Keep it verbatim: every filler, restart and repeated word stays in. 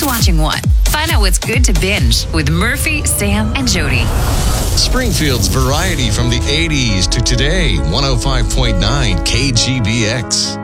who's watching what? Find out what's good to binge with Murphy, Sam, and Jody. Springfield's variety from the eighties to today. one oh five point nine K G B X.